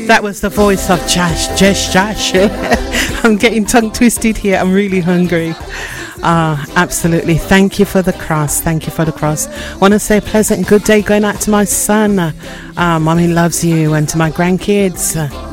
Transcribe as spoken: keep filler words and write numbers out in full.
That was the voice of Josh, Josh, Josh. I'm getting tongue twisted here. I'm really hungry. Ah, absolutely. Thank you for the cross. Thank you for the cross. I want to say a pleasant good day going out to my son. Uh, Mommy loves you, and to my grandkids.